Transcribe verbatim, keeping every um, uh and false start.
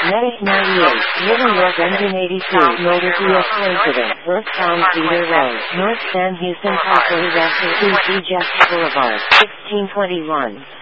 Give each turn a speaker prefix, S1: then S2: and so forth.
S1: May ninety-eight, Little York engine eighty-two, motor vehicle incident, westbound Cedar Road, North San Houston Parkway west of two C Jeff Boulevard, sixteen twenty-one.